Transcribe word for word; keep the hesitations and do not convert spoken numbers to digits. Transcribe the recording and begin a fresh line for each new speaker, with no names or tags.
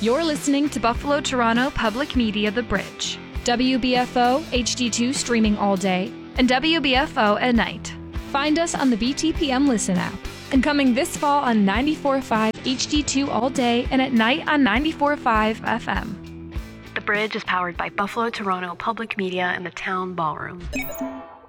You're listening to Buffalo Toronto Public Media The Bridge. W B F O H D two streaming all day and W B F O at night. Find us on the B T P M Listen app. And coming this fall on ninety-four point five H D two all day and at night on ninety-four point five F M.
The Bridge is powered by Buffalo Toronto Public Media and the Town Ballroom.